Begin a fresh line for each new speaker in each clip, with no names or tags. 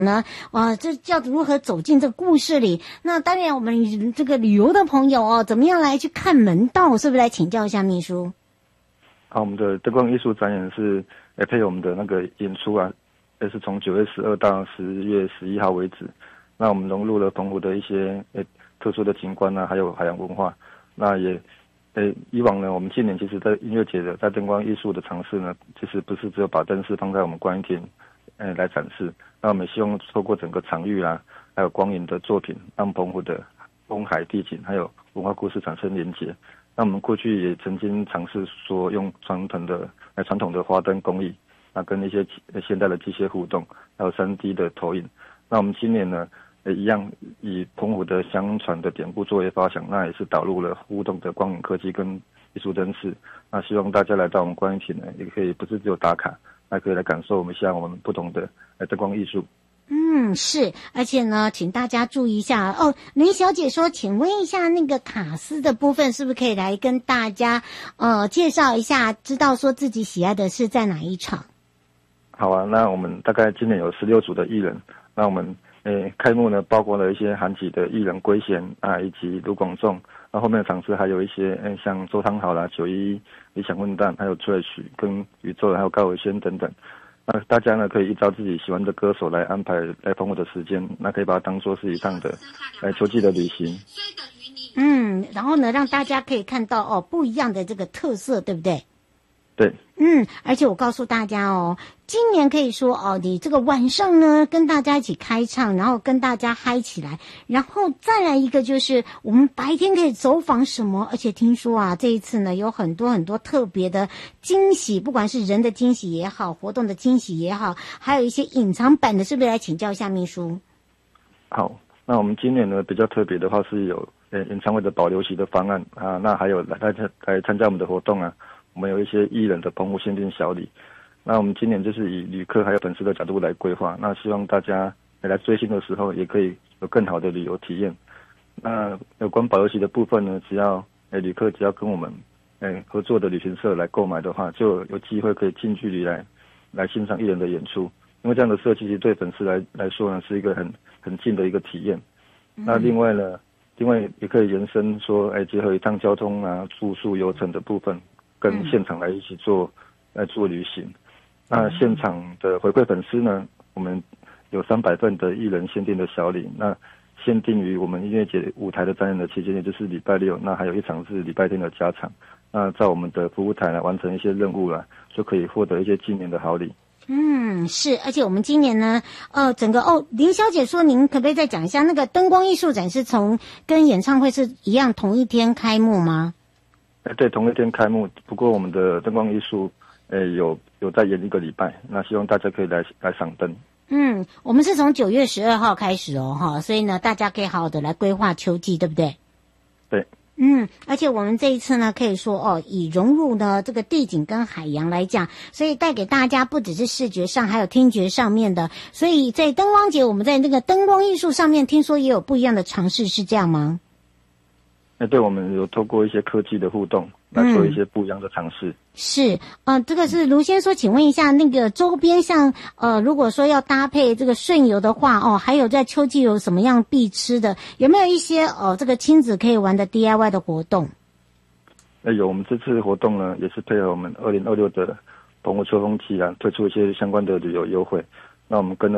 呢，这叫如何走进这个故事里？那当然，我们这个旅游的朋友哦，怎么样来去看门道？是不是来请教一下秘书？
好，我们的灯光艺术展演是配合我们的那个演出啊，也是从9月12到10月11号为止。那我们融入了澎湖的一些特殊的景观啊，还有海洋文化。那也以往呢，我们近年其实在音乐节的在灯光艺术的尝试呢，其实不是只有把灯饰放在我们观音亭来展示。那我们希望透过整个场域啊，还有光影的作品，让澎湖的风海地景还有文化故事产生连结。那我们过去也曾经尝试说用传统的花灯工艺，那跟一些现代的机械互动，还有3D 的投影。那我们今年呢，一样以澎湖的相传的典故作为发想，那也是导入了互动的光影科技跟艺术灯饰。那希望大家来到我们观音亭呢，也可以不是只有打卡，还可以来感受我们不同的灯光艺术。
是，而且呢，请大家注意一下哦。林小姐说，请问一下那个卡斯的部分，是不是可以来跟大家介绍一下，知道说自己喜爱的是在哪一场？
好啊，那我们大概今年有16组的艺人，那我们开幕呢，包括了一些韩籍的艺人龟贤啊，以及卢广仲。那后面的场次还有一些像周汤豪啦、911、理想混蛋，还有Trash跟宇宙，还有高伟轩等等。那大家呢可以依照自己喜欢的歌手来安排来澎湖的时间，那可以把它当作是一趟的秋季的旅行。
然后呢，让大家可以看到不一样的这个特色，对不对？
对。
而且我告诉大家今年可以说你这个晚上呢跟大家一起开唱，然后跟大家嗨起来，然后再来一个就是我们白天可以走访什么，而且听说这一次呢有很多很多特别的惊喜，不管是人的惊喜也好，活动的惊喜也好，还有一些隐藏版的，是不是来请教一下秘书？
好，那我们今年呢比较特别的话是有演唱会的保留席的方案啊，那还有来参加我们的活动啊。我们有一些艺人的澎湖限定小礼，那我们今年就是以旅客还有粉丝的角度来规划，那希望大家来追星的时候也可以有更好的旅游体验。那有关保留席的部分呢，只要旅客只要跟我们合作的旅行社来购买的话，就有机会可以近距离来欣赏艺人的演出。因为这样的设计其实对粉丝来说呢是一个很近的一个体验。那另外也可以延伸说结合一趟交通啊、住宿、游程的部分。跟现场来一起做旅行。那现场的回馈粉丝呢，我们有300份的艺人限定的小礼，那限定于我们音乐节舞台的展演的期间，也就是礼拜6，那还有一场是礼拜天的加场。那在我们的服务台来完成一些任务啦，就可以获得一些纪念的好礼。
是，而且我们今年呢，整个林小姐说，您可不可以再讲一下那个灯光艺术展是跟演唱会是一样同一天开幕吗？
对，同一天开幕。不过我们的灯光艺术，有再延1个礼拜。那希望大家可以来赏灯。
我们是从9月12号开始所以呢，大家可以好好的来规划秋季，对不对？
对。
而且我们这一次呢，可以说以融入呢这个地景跟海洋来讲，所以带给大家不只是视觉上，还有听觉上面的。所以在灯光节，我们在那个灯光艺术上面，听说也有不一样的尝试，是这样吗？
对，我们有透过一些科技的互动来做一些不一样的尝试。
是，这个是卢先说，请问一下，那个周边像如果说要搭配这个顺游的话，还有在秋季有什么样必吃的？有没有一些这个亲子可以玩的 DIY 的活动？
有，我们这次活动呢，也是配合我们2026的澎湖秋风季啊，推出一些相关的旅游优惠。那我们跟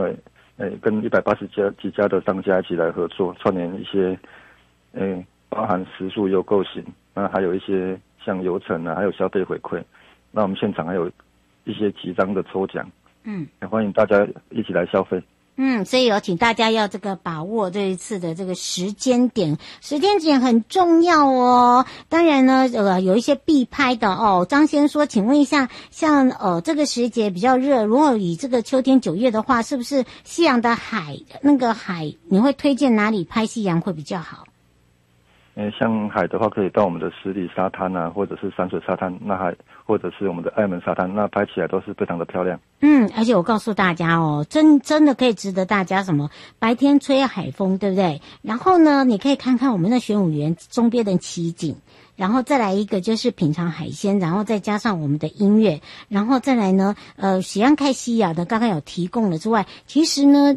180几家的商家一起来合作，串联一些包含食宿游购行，那还有一些像游程啊，还有消费回馈。那我们现场还有一些几张的抽奖，欢迎大家一起来消费。
所以请大家要这个把握这一次的这个时间点很重要哦。当然呢，有一些必拍的张先说，请问一下，像这个时节比较热，如果以这个秋天9月的话，是不是夕阳的海你会推荐哪里拍夕阳会比较好？
像海的话，可以到我们的十里沙滩啊，或者是山水沙滩，那或者是我们的爱门沙滩，那拍起来都是非常的漂亮。
而且我告诉大家真的可以值得大家白天吹海风，对不对？然后呢，你可以看看我们的玄武园周边的奇景， 然后再来一个就是品尝海鲜，然后再加上我们的音乐，然后再来呢，喜安开西亚的刚刚有提供了之外，其实呢，